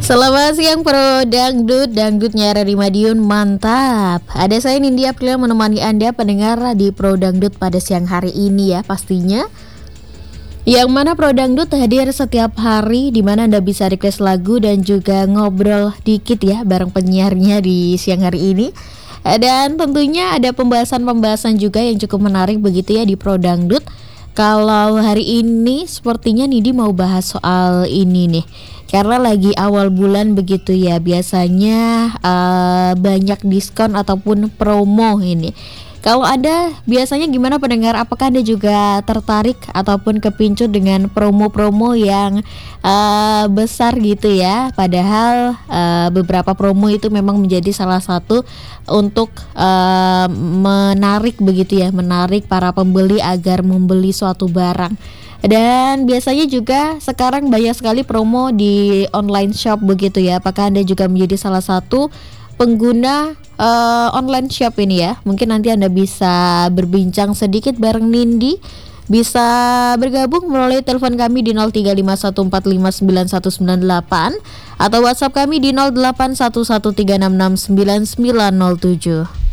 Selamat siang Pro Dangdut, dangdutnya ada di Madiun, mantap. Ada saya Nindi Aprilia menemani Anda pendengar di Pro Dangdut pada siang hari ini ya pastinya. Yang mana Pro Dangdut hadir setiap hari di mana Anda bisa request lagu dan juga ngobrol dikit ya bareng penyiarnya di siang hari ini. Dan tentunya ada pembahasan-pembahasan juga yang cukup menarik begitu ya di Pro Dangdut. Kalau hari ini sepertinya Nidi mau bahas soal ini nih. Karena lagi awal bulan begitu ya, biasanya banyak diskon ataupun promo ini. Kalau Anda biasanya gimana pendengar? Apakah Anda juga tertarik ataupun kepincut dengan promo-promo yang besar gitu ya? Padahal beberapa promo itu memang menjadi salah satu untuk menarik begitu ya, menarik para pembeli agar membeli suatu barang. Dan biasanya juga sekarang banyak sekali promo di online shop begitu ya. Apakah Anda juga menjadi salah satu pengguna online shop ini ya? Mungkin nanti Anda bisa berbincang sedikit bareng Nindi. Bisa bergabung melalui telepon kami di 0351459198 atau WhatsApp kami di 081136699907.